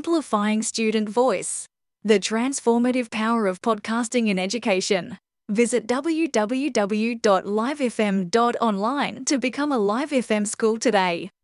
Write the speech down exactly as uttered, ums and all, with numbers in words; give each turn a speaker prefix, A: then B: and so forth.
A: amplifying student voice. The transformative power of podcasting in education. Visit w w w dot live f m dot online to become a Live F M school today.